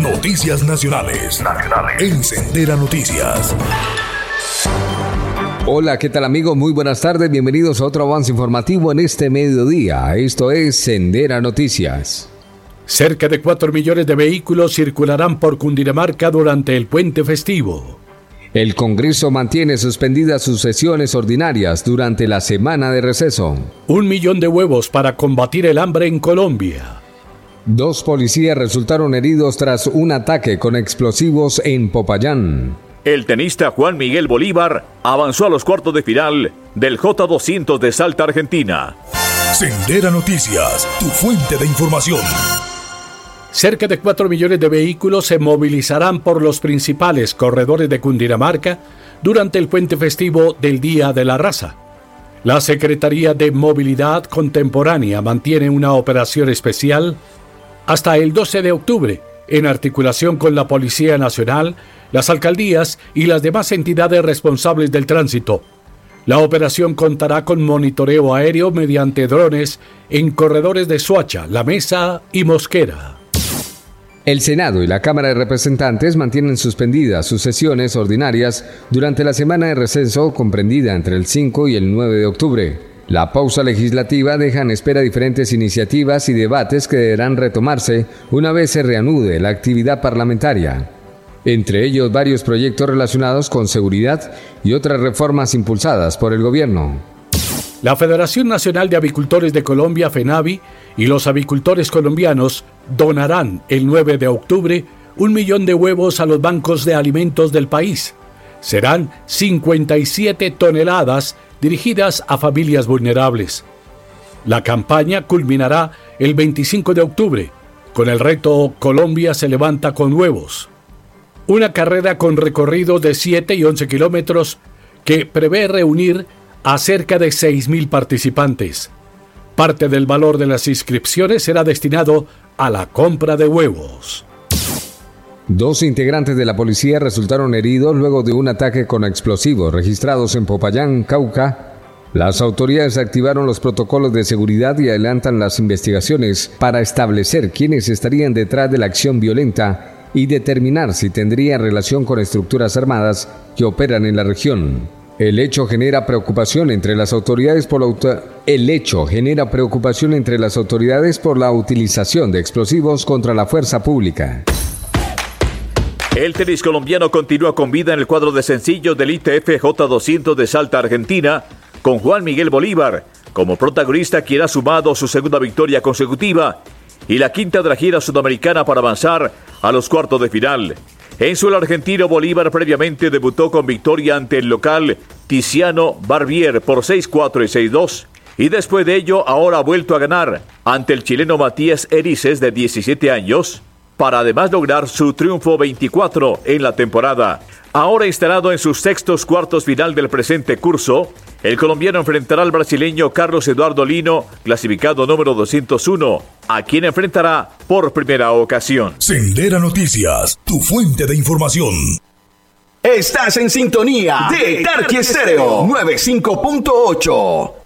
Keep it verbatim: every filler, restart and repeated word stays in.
Noticias nacionales. Nacionales. En Sendera Noticias. Hola, ¿qué tal amigos? Muy buenas tardes, bienvenidos a otro avance informativo en este mediodía. Esto es Sendera Noticias. Cerca de cuatro millones de vehículos circularán por Cundinamarca durante el puente festivo. El Congreso mantiene suspendidas sus sesiones ordinarias durante la semana de receso. Un millón de huevos para combatir el hambre en Colombia. Dos policías resultaron heridos tras un ataque con explosivos en Popayán. El tenista Juan Miguel Bolívar avanzó a los cuartos de final del J doscientos de Salta, Argentina. Sendera Noticias, tu fuente de información. Cerca de cuatro millones de vehículos se movilizarán por los principales corredores de Cundinamarca durante el puente festivo del Día de la Raza. La Secretaría de Movilidad Contemporánea mantiene una operación especial hasta el doce de octubre, en articulación con la Policía Nacional, las alcaldías y las demás entidades responsables del tránsito. La operación contará con monitoreo aéreo mediante drones en corredores de Soacha, La Mesa y Mosquera. El Senado y la Cámara de Representantes mantienen suspendidas sus sesiones ordinarias durante la semana de receso comprendida entre el cinco y el nueve de octubre. La pausa legislativa deja en espera diferentes iniciativas y debates que deberán retomarse una vez se reanude la actividad parlamentaria. Entre ellos varios proyectos relacionados con seguridad y otras reformas impulsadas por el gobierno. La Federación Nacional de Avicultores de Colombia, FENAVI, y los avicultores colombianos donarán el nueve de octubre un millón de huevos a los bancos de alimentos del país. Serán cincuenta y siete toneladas dirigidas a familias vulnerables. La campaña culminará el veinticinco de octubre con el reto Colombia se levanta con huevos. Una carrera con recorrido de siete y once kilómetros que prevé reunir a cerca de seis mil participantes. Parte del valor de las inscripciones será destinado a la compra de huevos. Dos integrantes de la policía resultaron heridos luego de un ataque con explosivos registrados en Popayán, Cauca. Las autoridades activaron los protocolos de seguridad y adelantan las investigaciones para establecer quiénes estarían detrás de la acción violenta y determinar si tendría relación con estructuras armadas que operan en la región. El hecho genera preocupación entre las autoridades por la auto- El hecho genera preocupación entre las autoridades por la utilización de explosivos contra la fuerza pública. El tenis colombiano continúa con vida en el cuadro de sencillos del I T F J doscientos de Salta, Argentina, con Juan Miguel Bolívar como protagonista, quien ha sumado su segunda victoria consecutiva y la quinta de la gira sudamericana para avanzar a los cuartos de final. En suelo argentino, Bolívar previamente debutó con victoria ante el local Tiziano Barbier por seis cuatro y seis dos, y después de ello ahora ha vuelto a ganar ante el chileno Matías Erices de diecisiete años, para además lograr su triunfo veinticuatro en la temporada. Ahora instalado en sus sextos cuartos final del presente curso, el colombiano enfrentará al brasileño Carlos Eduardo Lino, clasificado número doscientos uno, a quien enfrentará por primera ocasión. Sendera Noticias, tu fuente de información. Estás en sintonía de Tarqui Estéreo noventa y cinco punto ocho.